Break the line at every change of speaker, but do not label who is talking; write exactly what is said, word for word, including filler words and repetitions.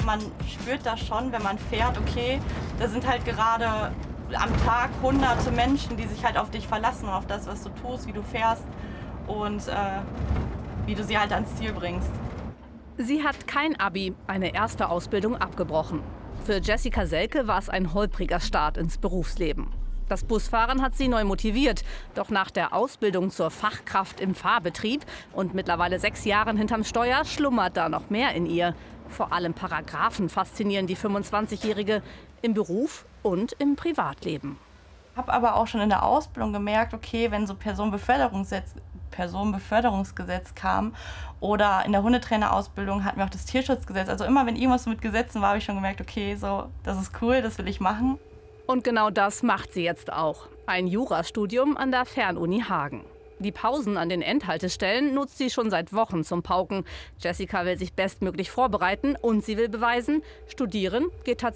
man spürt das schon, wenn man fährt, okay, da sind halt gerade am Tag hunderte Menschen, die sich halt auf dich verlassen und auf das, was du tust, wie du fährst und äh, wie du sie halt ans Ziel bringst.
Sie hat kein Abi, eine erste Ausbildung abgebrochen. Für Jessica Selke war es ein holpriger Start ins Berufsleben. Das Busfahren hat sie neu motiviert. Doch nach der Ausbildung zur Fachkraft im Fahrbetrieb und mittlerweile sechs Jahren hinterm Steuer schlummert da noch mehr in ihr. Vor allem Paragraphen faszinieren die fünfundzwanzigjährige im Beruf und im Privatleben.
Ich habe aber auch schon in der Ausbildung gemerkt, okay, wenn so Personenbeförderungsgesetz, Personenbeförderungsgesetz kam oder in der Hundetrainerausbildung hatten wir auch das Tierschutzgesetz. Also immer, wenn irgendwas mit Gesetzen war, habe ich schon gemerkt, okay, so, das ist cool, das will ich machen.
Und genau das macht sie jetzt auch. Ein Jurastudium an der Fernuni Hagen. Die Pausen an den Endhaltestellen nutzt sie schon seit Wochen zum Pauken. Jessica will sich bestmöglich vorbereiten und sie will beweisen, studieren geht tatsächlich